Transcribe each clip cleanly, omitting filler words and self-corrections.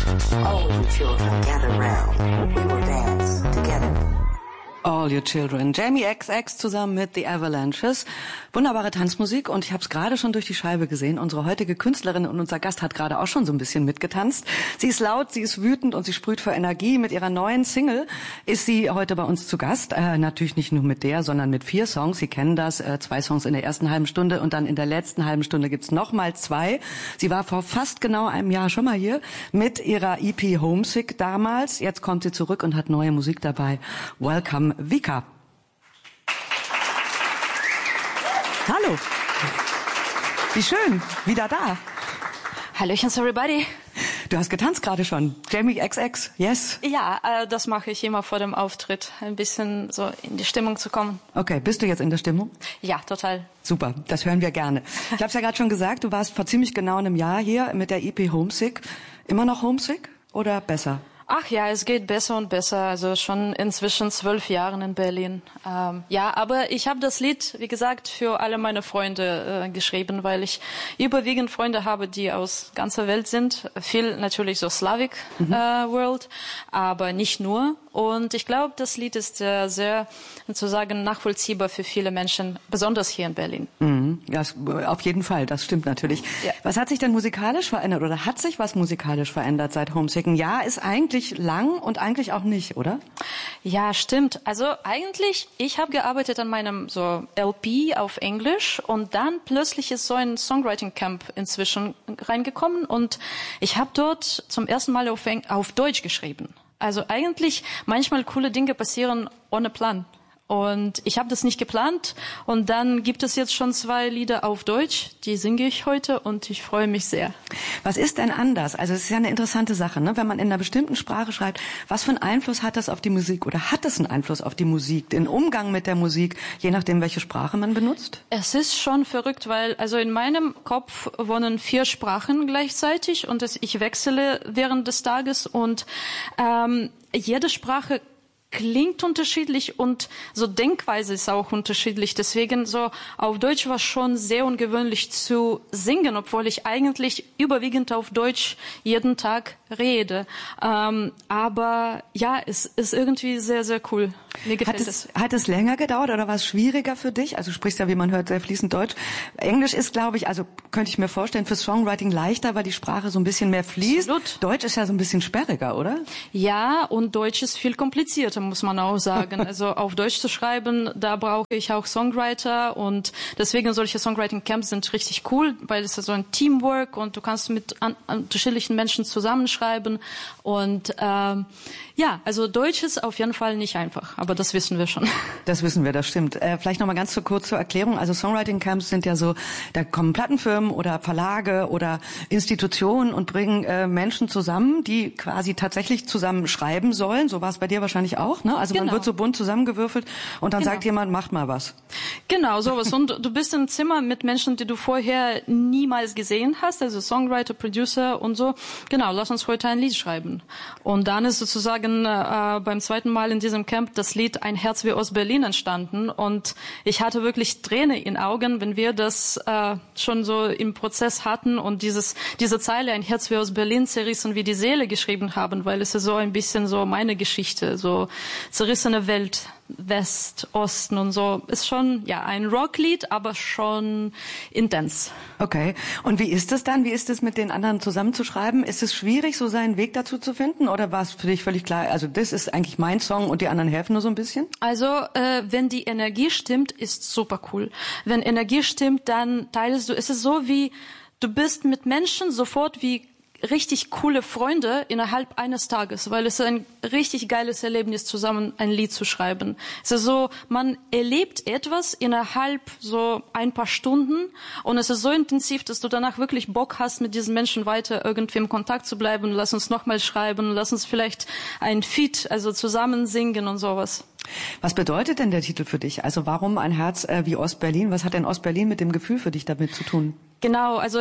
All you children gather round. We will dance together. All Your Children. Jamie XX zusammen mit The Avalanches. Wunderbare Tanzmusik und ich habe es gerade schon durch die Scheibe gesehen. Unsere heutige Künstlerin und unser Gast hat gerade auch schon so ein bisschen mitgetanzt. Sie ist laut, sie ist wütend und sie sprüht vor Energie. Mit ihrer neuen Single ist sie heute bei uns zu Gast. Natürlich nicht nur mit der, sondern mit 4 Songs. Sie kennen das, 2 Songs in der ersten halben Stunde und dann in der letzten halben Stunde gibt's nochmal 2. Sie war vor fast genau einem Jahr schon mal hier mit ihrer EP Homesick damals. Jetzt kommt sie zurück und hat neue Musik dabei. Welcome, Vika. Hallo. Wie schön, wieder da. Hallöchen, everybody. Du hast getanzt gerade schon. Jamie XX, yes? Ja, das mache ich immer vor dem Auftritt, ein bisschen so in die Stimmung zu kommen. Okay, bist du jetzt in der Stimmung? Ja, total. Super, das hören wir gerne. Ich habe es ja gerade schon gesagt, du warst vor ziemlich genau einem Jahr hier mit der EP Homesick. Immer noch Homesick oder besser? Ach ja, es geht besser und besser, also schon inzwischen 12 Jahren in Berlin. Ja, aber ich habe das Lied, wie gesagt, für alle meine Freunde geschrieben, weil ich überwiegend Freunde habe, die aus ganzer Welt sind. Viel natürlich so Slavic World, aber nicht nur. Und ich glaube, das Lied ist sehr, sozusagen, nachvollziehbar für viele Menschen, besonders hier in Berlin. Mhm. Ja, auf jeden Fall, das stimmt natürlich. Ja. Was hat sich denn musikalisch verändert oder hat sich was musikalisch verändert seit Homesick? Ein Jahr ist eigentlich lang und eigentlich auch nicht, oder? Ja, stimmt. Also eigentlich, ich habe gearbeitet an meinem so LP auf Englisch und dann plötzlich ist so ein Songwriting Camp inzwischen reingekommen und ich habe dort zum ersten Mal auf Deutsch geschrieben. Also eigentlich manchmal coole Dinge passieren ohne Plan. Und ich habe das nicht geplant. Und dann gibt es jetzt schon 2 Lieder auf Deutsch, die singe ich heute und ich freue mich sehr. Was ist denn anders? Also es ist ja eine interessante Sache, ne? Wenn man in einer bestimmten Sprache schreibt, was für einen Einfluss hat das auf die Musik oder hat es einen Einfluss auf die Musik, den Umgang mit der Musik, je nachdem, welche Sprache man benutzt? Es ist schon verrückt, weil also in meinem Kopf wohnen 4 Sprachen gleichzeitig und ich wechsle während des Tages und jede Sprache klingt unterschiedlich und so Denkweise ist auch unterschiedlich. Deswegen so auf Deutsch war schon sehr ungewöhnlich zu singen, obwohl ich eigentlich überwiegend auf Deutsch jeden Tag rede. Aber ja, es ist irgendwie sehr, sehr cool. Mir gefällt es. Hat es länger gedauert oder war es schwieriger für dich? Also du sprichst ja, wie man hört, sehr fließend Deutsch. Englisch ist, glaube ich, also könnte ich mir vorstellen, fürs Songwriting leichter, weil die Sprache so ein bisschen mehr fließt. Absolut. Deutsch ist ja so ein bisschen sperriger, oder? Ja, und Deutsch ist viel komplizierter, muss man auch sagen. Also auf Deutsch zu schreiben, da brauche ich auch Songwriter und deswegen solche Songwriting-Camps sind richtig cool, weil es ist so ein Teamwork und du kannst mit unterschiedlichen Menschen zusammenschreiben und ja, also Deutsch ist auf jeden Fall nicht einfach, aber das wissen wir schon. Das wissen wir, das stimmt. Vielleicht noch mal ganz kurz zur Erklärung. Also Songwriting-Camps sind ja so, da kommen Plattenfirmen oder Verlage oder Institutionen und bringen Menschen zusammen, die quasi tatsächlich zusammen schreiben sollen. So war es bei dir wahrscheinlich auch, ne? Also man wird so bunt zusammengewürfelt und dann sagt jemand, macht mal was. Genau, sowas. Und du bist im Zimmer mit Menschen, die du vorher niemals gesehen hast, also Songwriter, Producer und so. Genau, lass uns heute ein Lied schreiben. Und dann ist sozusagen beim zweiten Mal in diesem Camp das Lied Ein Herz wie aus Berlin entstanden. Und ich hatte wirklich Tränen in Augen, wenn wir das schon so im Prozess hatten und diese Zeile Ein Herz wie aus Berlin zerrissen wie die Seele geschrieben haben, weil es ist so ein bisschen so meine Geschichte, so zerrissene Welt, West, Osten und so. Ist schon, ja, ein Rocklied, aber schon intens. Okay. Und wie ist es dann? Wie ist es mit den anderen zusammenzuschreiben? Ist es schwierig, so seinen Weg dazu zu finden? Oder war es für dich völlig klar, also das ist eigentlich mein Song und die anderen helfen nur so ein bisschen? Also, wenn die Energie stimmt, ist super cool. Wenn Energie stimmt, dann teilst du, es ist so wie, du bist mit Menschen sofort wie richtig coole Freunde innerhalb eines Tages, weil es ist ein richtig geiles Erlebnis, zusammen ein Lied zu schreiben. Es ist so, man erlebt etwas innerhalb so ein paar Stunden und es ist so intensiv, dass du danach wirklich Bock hast, mit diesen Menschen weiter irgendwie im Kontakt zu bleiben. Lass uns nochmal schreiben, lass uns vielleicht ein Feat, also zusammen singen und sowas. Was bedeutet denn der Titel für dich? Also warum Ein Herz wie Ostberlin? Was hat denn Ostberlin mit dem Gefühl für dich damit zu tun? Genau, also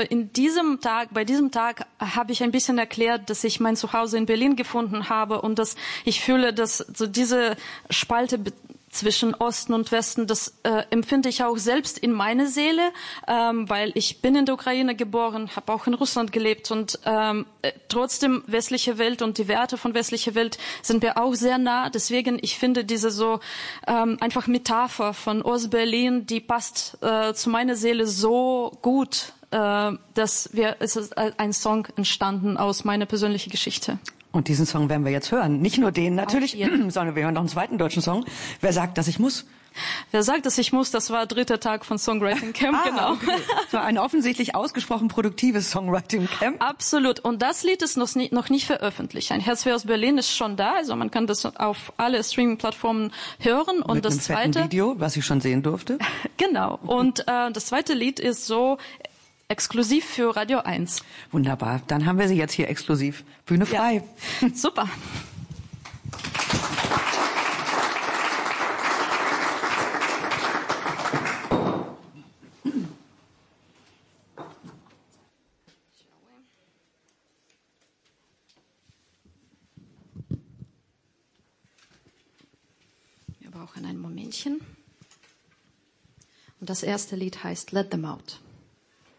bei diesem Tag habe ich ein bisschen erklärt, dass ich mein Zuhause in Berlin gefunden habe und dass ich fühle, dass so diese Spalte zwischen Osten und Westen, das empfinde ich auch selbst in meine Seele, weil ich bin in der Ukraine geboren, habe auch in Russland gelebt und trotzdem westliche Welt und die Werte von westlicher Welt sind mir auch sehr nah. Deswegen, ich finde diese so einfach Metapher von Ost-Berlin, die passt zu meiner Seele so gut, es ist ein Song entstanden aus meiner persönlichen Geschichte. Und diesen Song werden wir jetzt hören. Nicht nur den natürlich, sondern wir hören noch einen zweiten deutschen Song. Wer sagt, dass ich muss? Wer sagt, dass ich muss, das war 3. Tag von Songwriting Camp, genau. Okay. Das war ein offensichtlich ausgesprochen produktives Songwriting Camp. Absolut. Und das Lied ist noch nicht veröffentlicht. Ein Herz für aus Berlin ist schon da, also man kann das auf alle Streaming-Plattformen hören. Und mit das einem zweite fetten Video, was ich schon sehen durfte. Genau. Und das zweite Lied ist so exklusiv für Radio 1. Wunderbar. Dann haben wir sie jetzt hier exklusiv. Bühne frei. Ja. Super. Wir brauchen ein Momentchen. Und das erste Lied heißt Let Them Out.